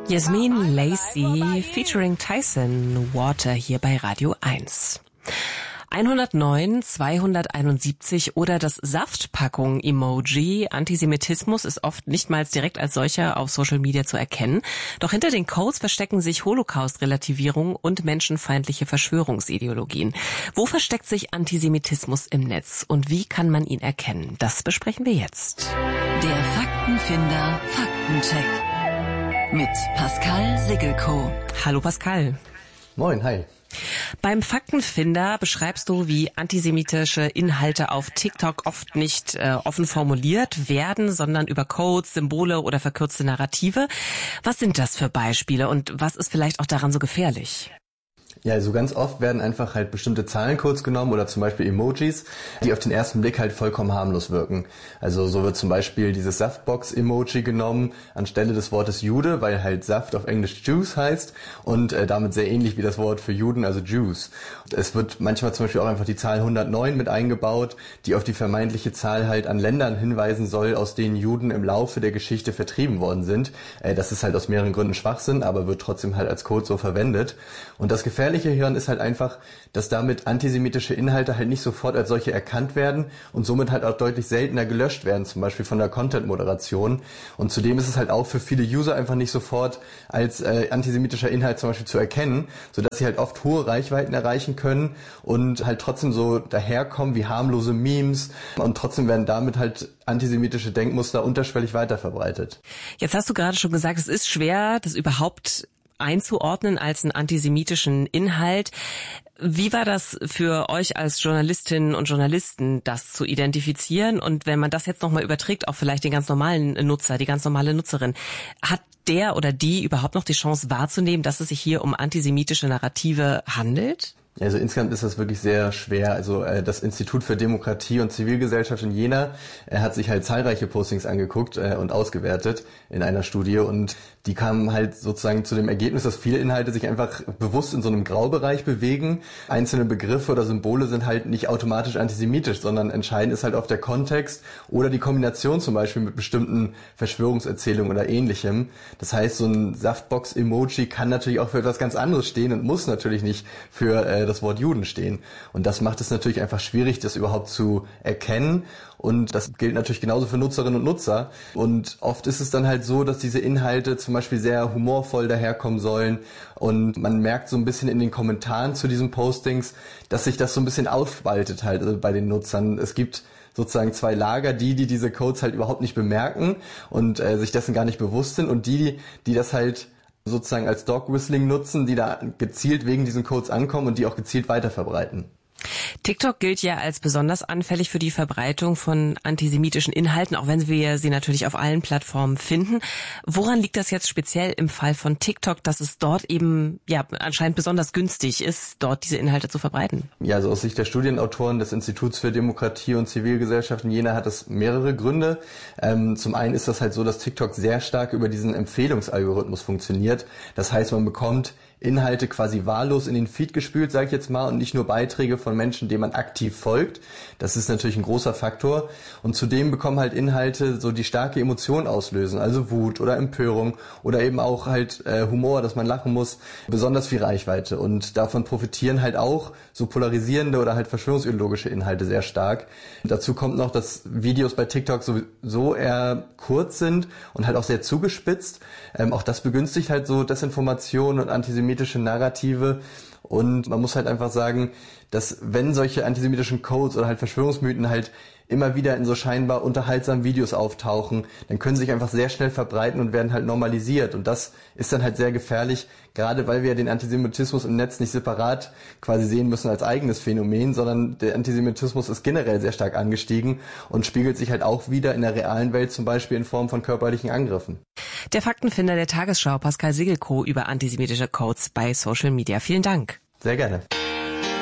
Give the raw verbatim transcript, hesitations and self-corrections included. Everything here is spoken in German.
Yasmin Lacey featuring Tyson, Water hier bei Radio eins. hundertneun, zweihunderteinundsiebzig oder das Saftpackung-Emoji. Antisemitismus ist oft nicht mal direkt als solcher auf Social Media zu erkennen. Doch hinter den Codes verstecken sich Holocaust-Relativierung und menschenfeindliche Verschwörungsideologien. Wo versteckt sich Antisemitismus im Netz und wie kann man ihn erkennen? Das besprechen wir jetzt. Der Faktenfinder Faktencheck mit Pascal Siggelkow. Hallo Pascal. Moin, hi. Beim Faktenfinder beschreibst du, wie antisemitische Inhalte auf TikTok oft nicht äh, offen formuliert werden, sondern über Codes, Symbole oder verkürzte Narrative. Was sind das für Beispiele und was ist vielleicht auch daran so gefährlich? Ja, also ganz oft werden einfach halt bestimmte Zahlencodes genommen oder zum Beispiel Emojis, die auf den ersten Blick halt vollkommen harmlos wirken. Also so wird zum Beispiel dieses Saftbox-Emoji genommen anstelle des Wortes Jude, weil halt Saft auf Englisch Juice heißt und äh, damit sehr ähnlich wie das Wort für Juden, also Jews. Es wird manchmal zum Beispiel auch einfach die Zahl hundertneun mit eingebaut, die auf die vermeintliche Zahl halt an Ländern hinweisen soll, aus denen Juden im Laufe der Geschichte vertrieben worden sind. Äh, das ist halt aus mehreren Gründen Schwachsinn, aber wird trotzdem halt als Code so verwendet. Und das Gefährliche hieran ist halt einfach, dass damit antisemitische Inhalte halt nicht sofort als solche erkannt werden und somit halt auch deutlich seltener gelöscht werden, zum Beispiel von der Content-Moderation. Und zudem ist es halt auch für viele User einfach nicht sofort als äh, antisemitischer Inhalt zum Beispiel zu erkennen, sodass sie halt oft hohe Reichweiten erreichen können und halt trotzdem so daherkommen wie harmlose Memes und trotzdem werden damit halt antisemitische Denkmuster unterschwellig weiterverbreitet. Jetzt hast du gerade schon gesagt, es ist schwer, das überhaupt einzuordnen als einen antisemitischen Inhalt. Wie war das für euch als Journalistinnen und Journalisten, das zu identifizieren? Und wenn man das jetzt nochmal überträgt auf vielleicht den ganz normalen Nutzer, die ganz normale Nutzerin, hat der oder die überhaupt noch die Chance wahrzunehmen, dass es sich hier um antisemitische Narrative handelt? Also insgesamt ist das wirklich sehr schwer. Also äh, das Institut für Demokratie und Zivilgesellschaft in Jena äh, hat sich halt zahlreiche Postings angeguckt äh, und ausgewertet in einer Studie und die kamen halt sozusagen zu dem Ergebnis, dass viele Inhalte sich einfach bewusst in so einem Graubereich bewegen. Einzelne Begriffe oder Symbole sind halt nicht automatisch antisemitisch, sondern entscheidend ist halt oft der Kontext oder die Kombination zum Beispiel mit bestimmten Verschwörungserzählungen oder Ähnlichem. Das heißt, so ein Saftbox-Emoji kann natürlich auch für etwas ganz anderes stehen und muss natürlich nicht für äh, das Wort Juden stehen. Und das macht es natürlich einfach schwierig, das überhaupt zu erkennen. Und das gilt natürlich genauso für Nutzerinnen und Nutzer. Und oft ist es dann halt so, dass diese Inhalte zum Beispiel sehr humorvoll daherkommen sollen. Und man merkt so ein bisschen in den Kommentaren zu diesen Postings, dass sich das so ein bisschen aufspaltet halt also bei den Nutzern. Es gibt sozusagen zwei Lager, die, die diese Codes halt überhaupt nicht bemerken und äh, sich dessen gar nicht bewusst sind und die, die das halt sozusagen als Dog Whistling nutzen, die da gezielt wegen diesen Codes ankommen und die auch gezielt weiterverbreiten. TikTok gilt ja als besonders anfällig für die Verbreitung von antisemitischen Inhalten, auch wenn wir sie natürlich auf allen Plattformen finden. Woran liegt das jetzt speziell im Fall von TikTok, dass es dort eben ja anscheinend besonders günstig ist, dort diese Inhalte zu verbreiten? Ja, also aus Sicht der Studienautoren des Instituts für Demokratie und Zivilgesellschaft in Jena hat es mehrere Gründe. Ähm, zum einen ist das halt so, dass TikTok sehr stark über diesen Empfehlungsalgorithmus funktioniert. Das heißt, man bekommt Inhalte quasi wahllos in den Feed gespült, sage ich jetzt mal, und nicht nur Beiträge von Menschen, denen man aktiv folgt. Das ist natürlich ein großer Faktor. Und zudem bekommen halt Inhalte so die starke Emotion auslösen, also Wut oder Empörung oder eben auch halt äh, Humor, dass man lachen muss, besonders viel Reichweite. Und davon profitieren halt auch so polarisierende oder halt verschwörungsideologische Inhalte sehr stark. Und dazu kommt noch, dass Videos bei TikTok sowieso eher kurz sind und halt auch sehr zugespitzt. Ähm, auch das begünstigt halt so Desinformation und antisemitische Narrative und man muss halt einfach sagen, dass wenn solche antisemitischen Codes oder halt Verschwörungsmythen halt immer wieder in so scheinbar unterhaltsamen Videos auftauchen, dann können sie sich einfach sehr schnell verbreiten und werden halt normalisiert und das ist dann halt sehr gefährlich, gerade weil wir den Antisemitismus im Netz nicht separat quasi sehen müssen als eigenes Phänomen, sondern der Antisemitismus ist generell sehr stark angestiegen und spiegelt sich halt auch wieder in der realen Welt zum Beispiel in Form von körperlichen Angriffen. Der Faktenfinder der Tagesschau, Pascal Siggelkow, über antisemitische Codes bei Social Media. Vielen Dank. Sehr gerne.